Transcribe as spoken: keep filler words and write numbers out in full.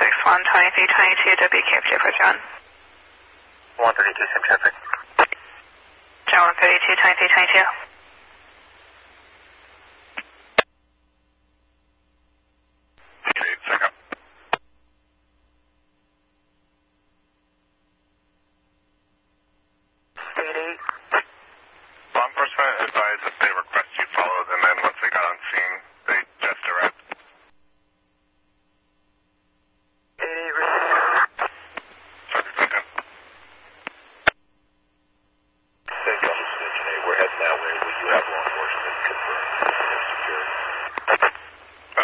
six one twenty-three twenty-two W K F J for John. one thirty-two, same traffic. John one thirty-two twenty-three twenty-two.